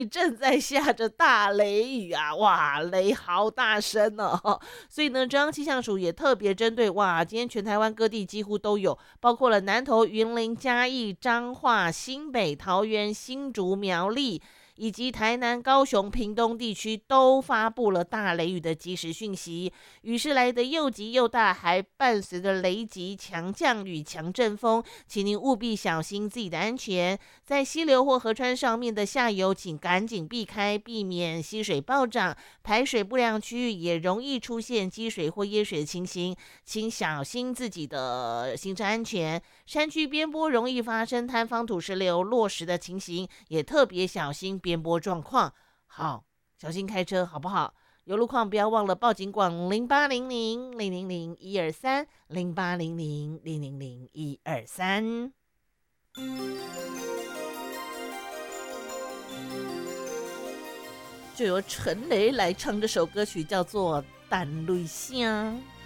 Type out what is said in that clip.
正在下着大雷雨啊，哇，雷好大声哦！所以呢，中央气象署也特别针对，哇，今天全台湾各地几乎都有，包括了南投、云林、嘉义、彰化、新北、桃园、新竹、苗栗，以及台南、高雄、屏东地区都发布了大雷雨的即时讯息。雨势来得又急又大，还伴随着雷击、强降雨、强阵风，请您务必小心自己的安全。在溪流或河川上面的下游，请赶紧避开，避免溪水暴涨。排水不良区域也容易出现积水或淹水的情形，请小心自己的行车安全。山区边坡容易发生塌方、土石流、落石的情形，也特别小心边坡状况。好，小心开车，好不好？有路况不要忘了报警广08000001230800000123。就由陈雷来唱这首歌曲，叫做《胆雷声》。